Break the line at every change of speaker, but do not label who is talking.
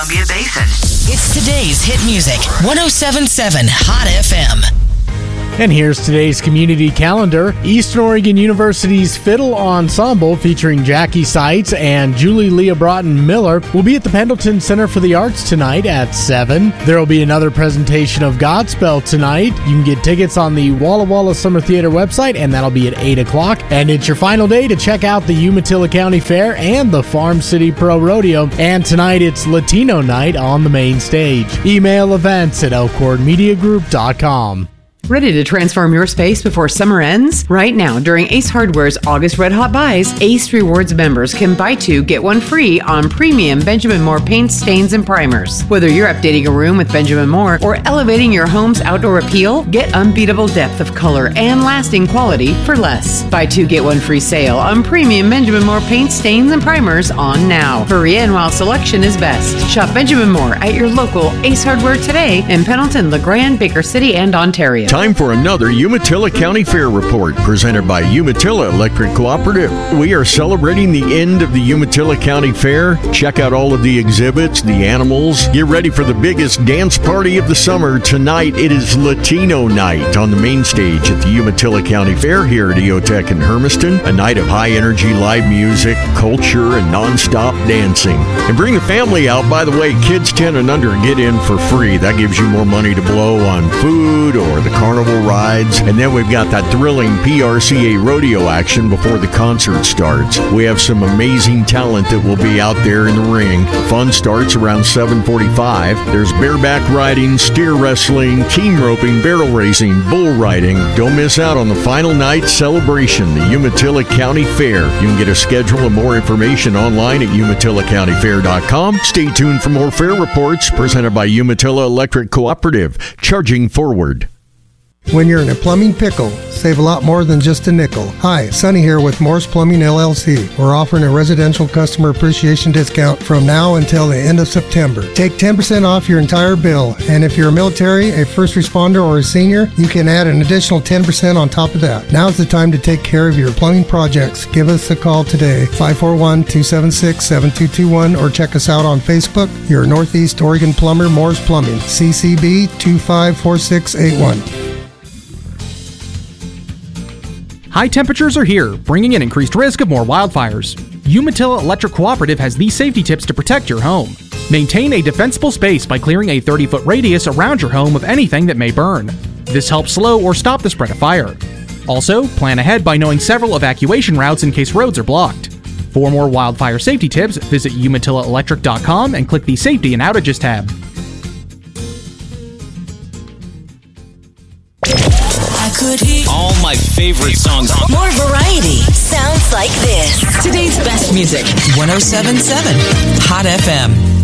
Columbia Basin.
It's today's hit music. 107.7 Hot FM.
And here's today's community calendar. Eastern Oregon University's Fiddle Ensemble featuring Jackie Seitz and Julie Leah Broughton Miller will be at the Pendleton Center for the Arts tonight at 7. There will be another presentation of Godspell tonight. You can get tickets on the Walla Walla Summer Theater website, and that'll be at 8 o'clock. And it's your final day to check out the Umatilla County Fair and the Farm City Pro Rodeo. And tonight it's Latino night on the main stage. Email events at elkhornmediagroup.com.
Ready to transform your space before summer ends? Right now, during Ace Hardware's August Red Hot Buys, Ace Rewards members can buy 2, get 1 free on premium Benjamin Moore paints, stains, and primers. Whether you're updating a room with Benjamin Moore or elevating your home's outdoor appeal, get unbeatable depth of color and lasting quality for less. Buy 2, get 1 free sale on premium Benjamin Moore paints, stains, and primers on now. Hurry in while selection is best. Shop Benjamin Moore at your local Ace Hardware today in Pendleton, LeGrand, Baker City, and Ontario.
Time for another Umatilla County Fair report presented by Umatilla Electric Cooperative. We are celebrating the end of the Umatilla County Fair. Check out all of the exhibits, the animals. Get ready for the biggest dance party of the summer. Tonight it is Latino night on the main stage at the Umatilla County Fair here at EOTech in Hermiston. A night of high energy live music, culture, and non-stop dancing. And bring the family out. By the way, kids 10 and under get in for free. That gives you more money to blow on food or the carnival rides. And then we've got that thrilling PRCA rodeo action before the concert starts. We have some amazing talent that will be out there in the ring. The fun starts around 7:45. There's bareback riding, steer wrestling, team roping, barrel racing, bull riding. Don't miss out on the final night celebration, the Umatilla County Fair. You can get a schedule and more information online at UmatillaCountyFair.com. Stay tuned for more fair reports presented by Umatilla Electric Cooperative. Charging forward.
When you're in a plumbing pickle, save a lot more than just a nickel. Hi, Sonny here with Morse Plumbing LLC. We're offering a residential customer appreciation discount from now until the end of September. Take 10% off your entire bill, and if you're a military, a first responder, or a senior, you can add an additional 10% on top of that. Now's the time to take care of your plumbing projects. Give us a call today, 541-276-7221, or check us out on Facebook. Your Northeast Oregon plumber, Morse Plumbing, CCB 254681.
High temperatures are here, bringing an increased risk of more wildfires. Umatilla Electric Cooperative has these safety tips to protect your home. Maintain a defensible space by clearing a 30-foot radius around your home of anything that may burn. This helps slow or stop the spread of fire. Also, plan ahead by knowing several evacuation routes in case roads are blocked. For more wildfire safety tips, visit UmatillaElectric.com and click the Safety and Outages tab.
All my favorite songs.
More variety. Sounds like this. Today's best music. 107.7 Hot FM.